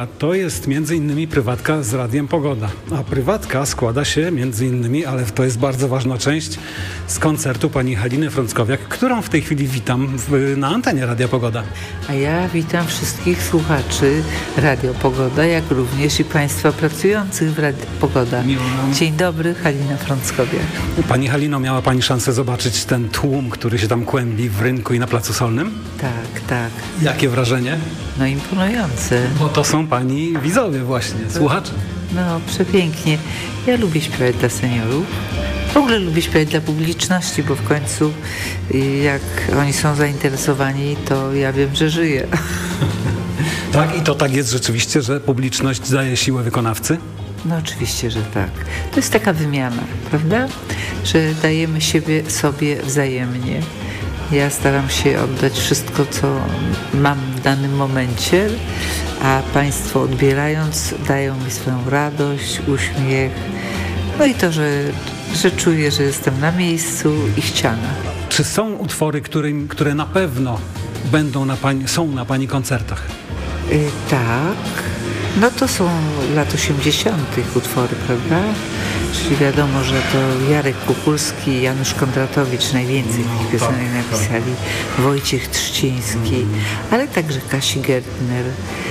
A to jest między innymi prywatka z Radiem Pogoda. A prywatka składa się między innymi, ale to jest bardzo ważna część, z koncertu pani Haliny Frąckowiak, którą w tej chwili witam na antenie Radia Pogoda. A ja witam wszystkich słuchaczy Radio Pogoda, jak również i Państwa pracujących w Radio Pogoda. Miło nam. Dzień dobry, Halina Frąckowiak. Pani Halino, miała pani szansę zobaczyć ten tłum, który się tam kłębi w rynku i na Placu Solnym? Tak, tak. Jakie wrażenie? No imponujące. Bo to są pani widzowie właśnie, słuchacze. No przepięknie. Ja lubię śpiewać dla seniorów. W ogóle lubię śpiewać dla publiczności, bo w końcu jak oni są zainteresowani, to ja wiem, że żyję. Tak, i to tak jest rzeczywiście, że publiczność daje siłę wykonawcy? No oczywiście, że tak. To jest taka wymiana, prawda? Że dajemy siebie sobie wzajemnie. Ja staram się oddać wszystko, co mam w danym momencie, a Państwo odbierając dają mi swoją radość, uśmiech. No i to, że czuję, że jestem na miejscu i chciana. Czy są utwory, które na pewno są na pani koncertach? Tak. No to są lat 80. utwory, prawda? Czyli wiadomo, że to Jarek Kukulski i Janusz Kondratowicz najwięcej tych piosenek napisali, Wojciech Trzciński, ale także Kasi Gertner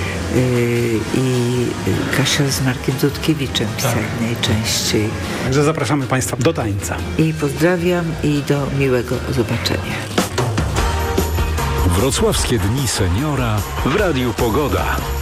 i Kasia z Markiem Dudkiewiczem pisali najczęściej. Także zapraszamy Państwa do tańca. I pozdrawiam i do miłego zobaczenia. Wrocławskie Dni Seniora w Radiu Pogoda.